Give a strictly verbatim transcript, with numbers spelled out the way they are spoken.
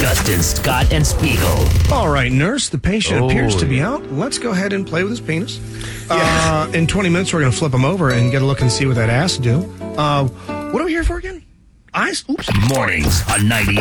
Justin, Scott, and Spiegel. All right, nurse, the patient Oh, appears to be yeah. out. Let's go ahead and play with his penis. Uh, in twenty minutes, we're going to flip him over and get a look and see what that ass do. Uh, what are we here for again? Eyes? Oops. Mornings on ninety-eight